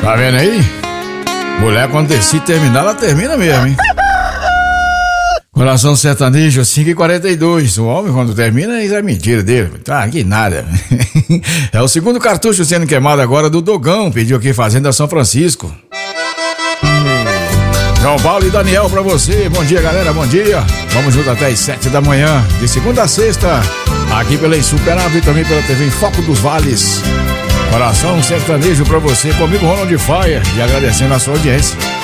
Tá vendo aí? Mulher, quando decide terminar, ela termina mesmo, hein? Coração sertanejo, 5h42. O homem, quando termina, isso é mentira dele. Tá, que nada. É o segundo cartucho sendo queimado agora do Dogão. Pediu aqui Fazenda São Francisco. João Paulo e Daniel pra você. Bom dia, galera, bom dia. Vamos juntos até as 7 da manhã, de segunda a sexta, aqui pela Insuperável e também pela TV em Foco dos Vales. Coração sertanejo pra você, comigo Ronald Faia, e agradecendo a sua audiência.